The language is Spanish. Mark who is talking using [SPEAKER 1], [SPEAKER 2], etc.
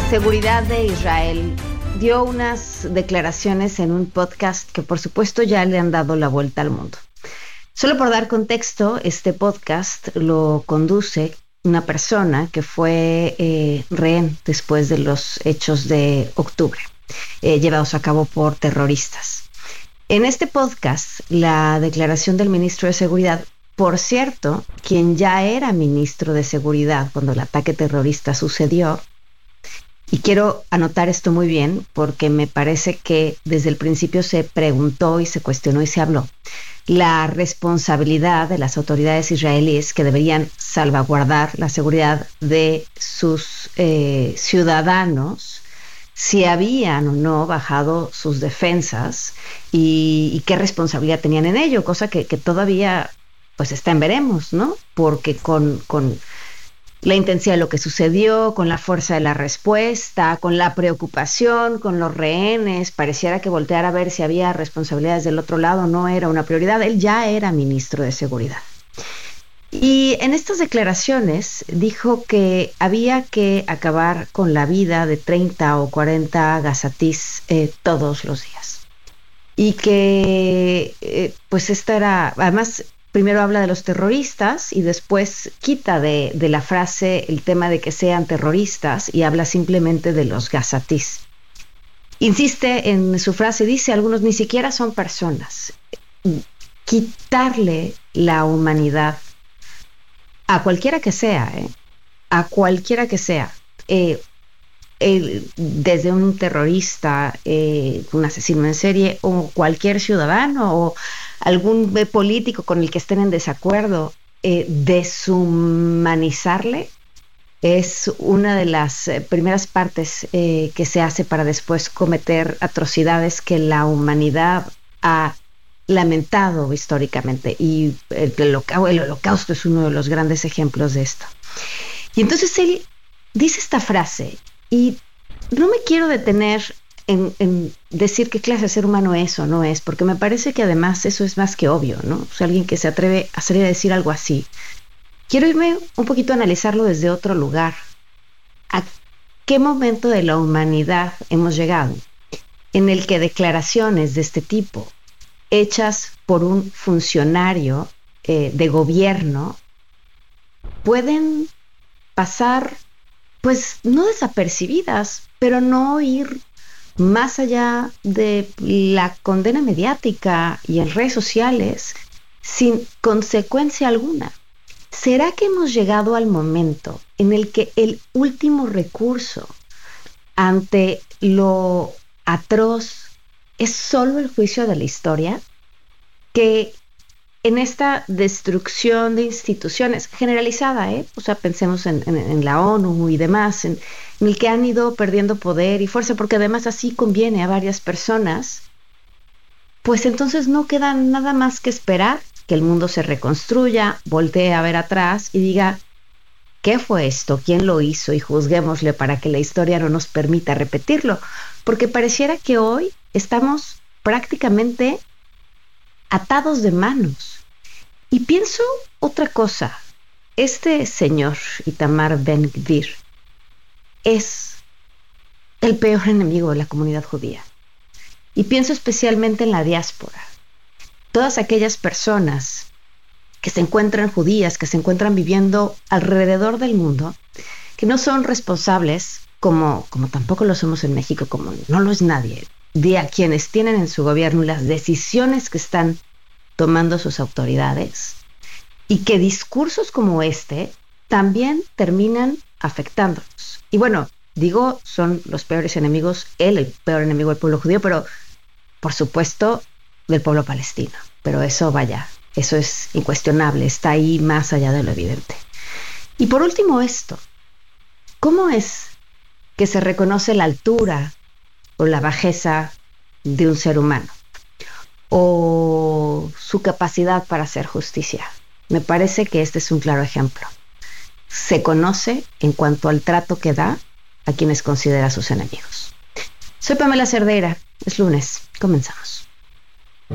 [SPEAKER 1] Seguridad de Israel dio unas declaraciones en un podcast que por supuesto ya le han dado la vuelta al mundo. Solo por dar contexto, este podcast lo conduce una persona que fue rehén después de los hechos de octubre, llevados a cabo por terroristas. En este podcast, la declaración del ministro de Seguridad, por cierto, quien ya era ministro de Seguridad cuando el ataque terrorista sucedió, y quiero anotar esto muy bien porque me parece que desde el principio se preguntó y se cuestionó y se habló la responsabilidad de las autoridades israelíes que deberían salvaguardar la seguridad de sus ciudadanos, si habían o no bajado sus defensas y qué responsabilidad tenían en ello, cosa que todavía pues está en veremos, ¿no? Porque con la intensidad de lo que sucedió, con la fuerza de la respuesta, con la preocupación, con los rehenes, pareciera que voltear a ver si había responsabilidades del otro lado no era una prioridad. Él ya era ministro de Seguridad. Y en estas declaraciones dijo que había que acabar con la vida de 30 o 40 gazatís todos los días. Y que pues esta era, además, primero habla de los terroristas y después quita de la frase el tema de que sean terroristas y habla simplemente de los gazatís. Insiste en su frase, dice, algunos ni siquiera son personas. Quitarle la humanidad a cualquiera que sea, a cualquiera que sea, desde un terrorista, un asesino en serie o cualquier ciudadano o algún político con el que estén en desacuerdo, deshumanizarle es una de las primeras partes que se hace para después cometer atrocidades que la humanidad ha lamentado históricamente, y el holocausto es uno de los grandes ejemplos de esto. Y entonces él dice esta frase, y no me quiero detener en decir qué clase de ser humano es o no es, porque me parece que además eso es más que obvio, ¿no? O sea, alguien que se atreve a salir a decir algo así. Quiero irme un poquito a analizarlo desde otro lugar. ¿A qué momento de la humanidad hemos llegado en el que declaraciones de este tipo, hechas por un funcionario de gobierno, pueden pasar, pues no desapercibidas, pero no ir más allá de la condena mediática y en redes sociales sin consecuencia alguna? ¿Será que hemos llegado al momento en el que el último recurso ante lo atroz es solo el juicio de la historia? Que en esta destrucción de instituciones generalizada, o sea, pensemos en la ONU y demás, en el que han ido perdiendo poder y fuerza, porque además así conviene a varias personas, pues entonces no queda nada más que esperar que el mundo se reconstruya, voltee a ver atrás y diga, ¿qué fue esto? ¿Quién lo hizo? Y juzguémosle para que la historia no nos permita repetirlo, porque pareciera que hoy estamos prácticamente atados de manos. Y pienso otra cosa, este señor Itamar Ben-Gvir es el peor enemigo de la comunidad judía. Y pienso especialmente en la diáspora. Todas aquellas personas que se encuentran judías, que se encuentran viviendo alrededor del mundo, que no son responsables, como tampoco lo somos en México, como no lo es nadie, de a quienes tienen en su gobierno las decisiones que están tomando sus autoridades, y que discursos como este también terminan afectándonos. Y bueno, digo, son los peores enemigos, el peor enemigo del pueblo judío, pero por supuesto del pueblo palestino. Pero eso, vaya, eso es incuestionable, está ahí más allá de lo evidente. Y por último esto, ¿cómo es que se reconoce la altura o la bajeza de un ser humano? O su capacidad para hacer justicia. Me parece que este es un claro ejemplo. Se conoce en cuanto al trato que da a quienes considera sus enemigos. Soy Pamela Cerdeira, es lunes, comenzamos.